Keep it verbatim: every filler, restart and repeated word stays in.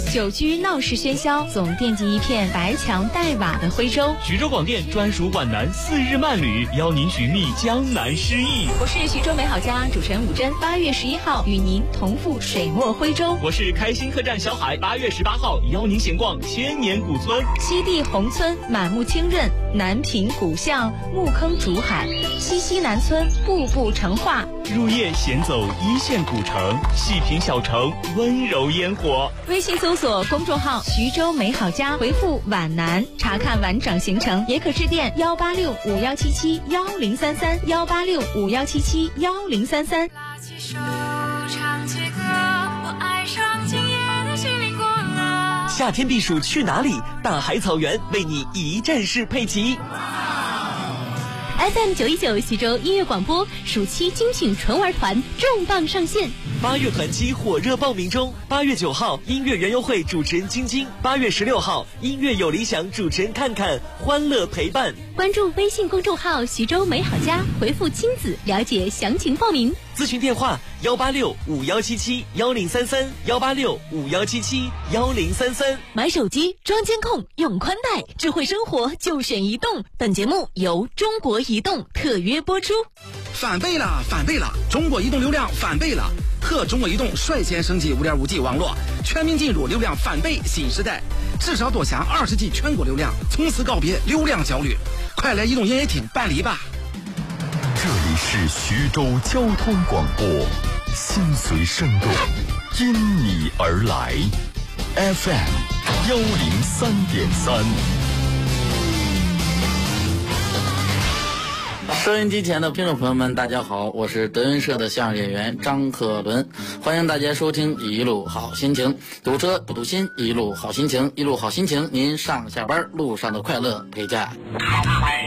久居闹市喧嚣，总惦记一片白墙带瓦的徽州。 徐州广电专属皖南四日慢旅，邀您寻觅江南诗意。 我是徐州美好家主持人武珍，八月十一号与您同赴水墨徽州。 我是开心客栈小海，八月十八号邀您闲逛千年古村。 西递宏村满目清润，南平古巷木坑竹海，西溪南村步步成画。 入夜闲走一线古城，细品小城温柔烟火。 微信搜索公众号徐州美好家，回复皖南查看完整行程，也可致电幺八六五幺七七幺零三三幺八六五幺七七幺零三三。 拉起手唱起歌，我爱上今夜的西岭过了。 夏天避暑去哪里？大海草原为你一站式配齐。 F M 九一九徐州音乐广播暑期精品纯玩团重磅上线， 八月团期火热报名中。八月九号，音乐园游会主持人晶晶；八月十六号，音乐有理想主持人看看，欢乐陪伴。 关注微信公众号徐州美好家，回复亲子了解详情报名。 咨询电话幺八六五幺七七幺零三三幺八六五幺七七幺零三三。 买手机装监控用宽带，智慧生活就选移动。本节目由中国移动特约播出。 翻倍了，翻倍了！中国移动流量翻倍了，特中国移动率先升级 五点五 G 网络，全面进入流量翻倍新时代，至少多享二十 G 全国流量，从此告别流量焦虑。快来移动营业厅办理吧！ 这里是徐州交通广播，心随声动，因你而来 ，F M 幺零三点三。 收音机前的听众朋友们，大家好，我是德云社的相声演员张克伦，欢迎大家收听一路好心情。堵车不堵心，一路好心情，一路好心情，您上下班路上的快乐陪驾。